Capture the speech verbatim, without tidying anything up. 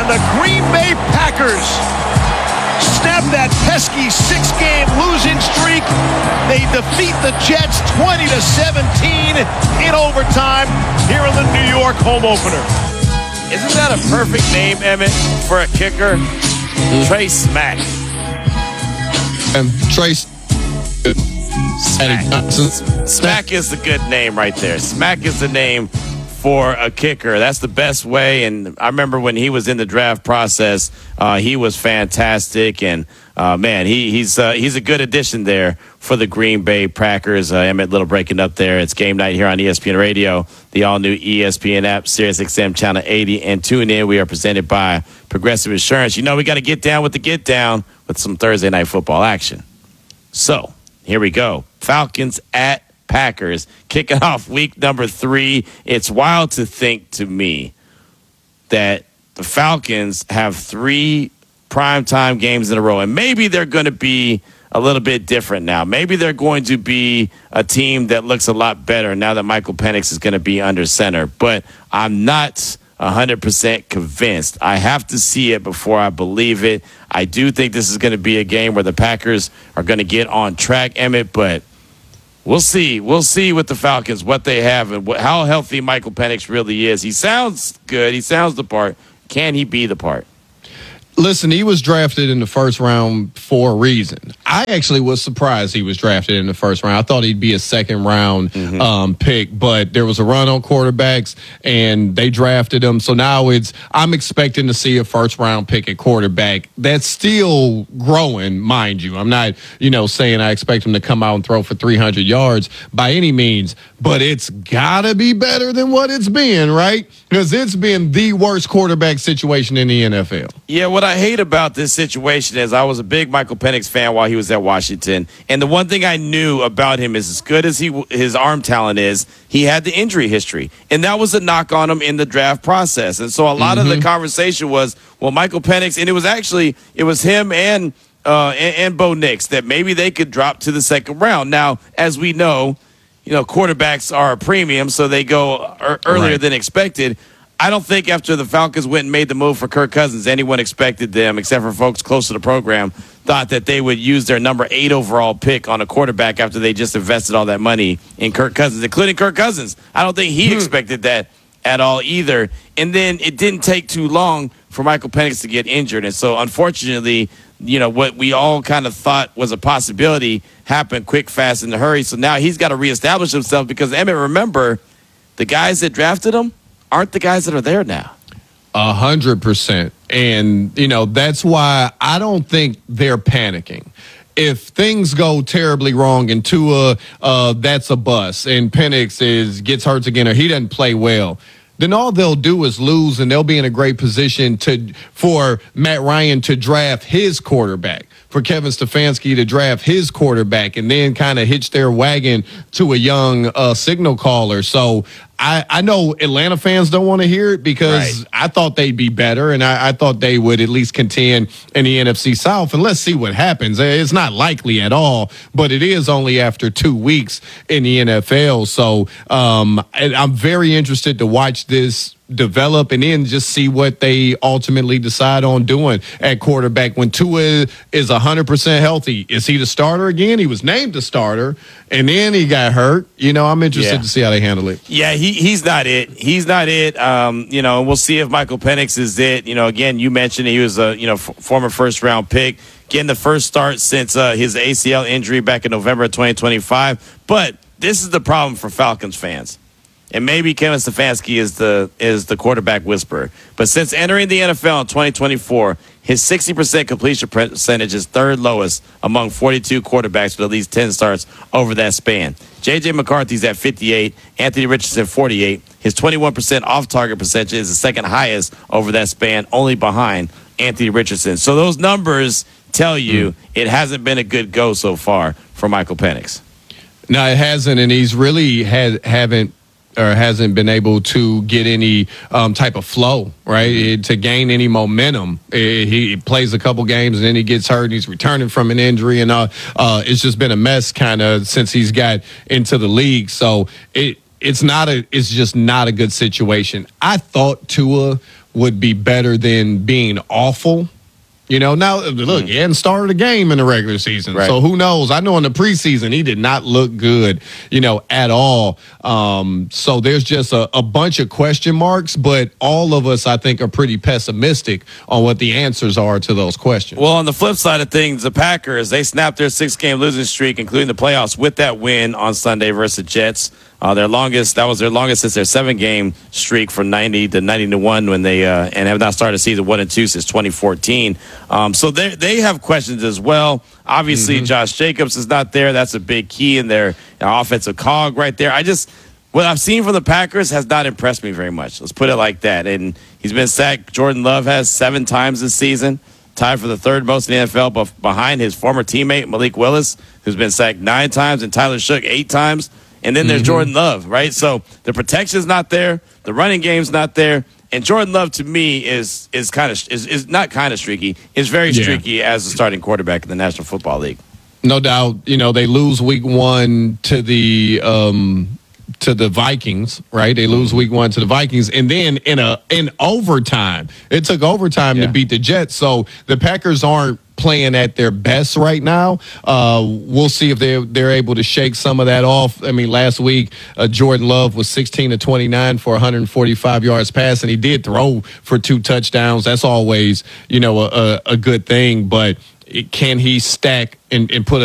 And the Green Bay Packers snap that pesky six-game losing streak. They defeat the Jets twenty to seventeen in overtime here in the New York home opener. Isn't that a perfect name, Emmett, for a kicker? Mm. Trey Smack. Um, Trace. Smack. Smack is the good name right there. Smack is the name for a kicker. That's the best way. And I remember when he was in the draft process, uh, he was fantastic. And uh, man, he, he's uh, he's a good addition there for the Green Bay Packers. Uh, Emmett Little breaking up there. It's game night here on E S P N Radio, the all-new E S P N app, Sirius X M Channel eighty, and tune in. We are presented by Progressive Insurance. You know we got to get down with the get down with some Thursday night football action. So here we go. Falcons at Packers, kicking off week number three. It's wild to think to me that the Falcons have three primetime games in a row, and maybe they're going to be a little bit different now. Maybe they're going to be a team that looks a lot better now that Michael Penix is going to be under center, but I'm not one hundred percent convinced. I have to see it before I believe it. I do think this is going to be a game where the Packers are going to get on track, Emmett, but we'll see. We'll see with the Falcons what they have and what, how healthy Michael Penix really is. He sounds good. He sounds the part. Can he be the part? Listen, he was drafted in the first round for a reason. I actually was surprised he was drafted in the first round. I thought he'd be a second round mm-hmm. um, pick, but there was a run on quarterbacks and they drafted him. So now it's I'm expecting to see a first round pick at quarterback. That's still growing, mind you. I'm not, you know, saying I expect him to come out and throw for three hundred yards by any means, but it's gotta be better than what it's been, right? Because it's been the worst quarterback situation in the N F L. Yeah, what I hate about this situation is I was a big Michael Penix fan while he was at Washington, and the one thing I knew about him is as good as he his arm talent is, he had the injury history, and that was a knock on him in the draft process. And so a lot mm-hmm. of the conversation was, well, Michael Penix, and it was actually it was him and uh, and, and Bo Nix that maybe they could drop to the second round. Now, as we know, you know quarterbacks are a premium, so they go er- earlier right. than expected. I don't think after the Falcons went and made the move for Kirk Cousins, anyone expected them, except for folks close to the program, thought that they would use their number eight overall pick on a quarterback after they just invested all that money in Kirk Cousins, including Kirk Cousins. I don't think he hmm. expected that at all either. And then it didn't take too long for Michael Penix to get injured. And so, unfortunately, you know, what we all kind of thought was a possibility happened quick, fast, in a hurry. So now he's got to reestablish himself because, Emmett, remember, the guys that drafted him aren't the guys that are there now. A hundred percent. And, you know, that's why I don't think they're panicking. If things go terribly wrong and Tua, uh, that's a bust, and Penix is gets hurt again or he doesn't play well, then all they'll do is lose, and they'll be in a great position to for Matt Ryan to draft his quarterback, for Kevin Stefanski to draft his quarterback, and then kind of hitch their wagon to a young uh, signal caller. So I, I know Atlanta fans don't want to hear it because right. I thought they'd be better, and I, I thought they would at least contend in the N F C South. And let's see what happens. It's not likely at all, but it is only after two weeks in the N F L. So um, I'm very interested to watch this develop and then just see what they ultimately decide on doing at quarterback when Tua is one hundred percent healthy. Is he the starter again? He was named the starter, and then he got hurt. You know, I'm interested yeah. to see how they handle it. Yeah, he he's not it. He's not it. Um, you know, we'll see if Michael Penix is it. You know, again, you mentioned he was a you know f- former first round pick, getting the first start since uh, his A C L injury back in November of twenty twenty-five. But this is the problem for Falcons fans. And maybe Kevin Stefanski is the is the quarterback whisperer. But since entering the N F L in twenty twenty-four, his sixty percent completion percentage is third lowest among forty-two quarterbacks with at least ten starts over that span. J J McCarthy's at fifty-eight, Anthony Richardson forty-eight. His twenty-one percent off-target percentage is the second highest over that span, only behind Anthony Richardson. So those numbers tell you mm. it hasn't been a good go so far for Michael Penix. No, it hasn't, and he's really had haven't or hasn't been able to get any um, type of flow, right, it, to gain any momentum. It, he plays a couple games and then he gets hurt and he's returning from an injury, and uh, uh, it's just been a mess kind of since he's got into the league. So it it's not a it's just not a good situation. I thought Tua would be better than being awful. You know, now, look, he hadn't started a game in the regular season. Right. So who knows? I know in the preseason, he did not look good, you know, at all. Um, so there's just a, a bunch of question marks, but all of us, I think, are pretty pessimistic on what the answers are to those questions. Well, on the flip side of things, the Packers, they snapped their six-game losing streak, including the playoffs, with that win on Sunday versus the Jets. Uh, their longest, that was their longest since their seven-game streak from ninety to ninety to one when they, uh, and have not started season one and two since twenty fourteen. Um, so they they have questions as well. Obviously, mm-hmm. Josh Jacobs is not there. That's a big key in their, their offensive cog right there. I just, what I've seen from the Packers has not impressed me very much. Let's put it like that. And he's been sacked. Jordan Love has seven times this season, tied for the third most in the N F L, but behind his former teammate Malik Willis, who's been sacked nine times, and Tyler Shook eight times. And then there's mm-hmm. Jordan Love, right? So the protection's not there, the running game's not there, and Jordan Love to me is is kind of is, is not kind of streaky, is very yeah. streaky as a starting quarterback in the National Football League. No doubt, you know, they lose week one to the um, to the Vikings, right? They lose week one to the Vikings, and then in a in overtime, it took overtime yeah. to beat the Jets. So the Packers aren't playing at their best right now. Uh, we'll see if they're, they're able to shake some of that off. I mean, last week, uh, Jordan Love was sixteen to twenty-nine for one hundred forty-five yards pass, and he did throw for two touchdowns. That's always, you know, a, a good thing, but it, can he stack and, and put